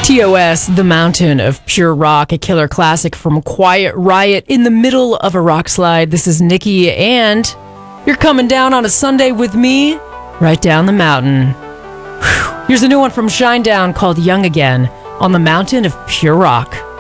TOS, The Mountain of Pure Rock, a killer classic from Quiet Riot in the middle of a rock slide. This is Nikki, and you're coming down on a Sunday with me right down the mountain. Whew. Here's a new one from Shinedown called Young Again on the Mountain of Pure Rock.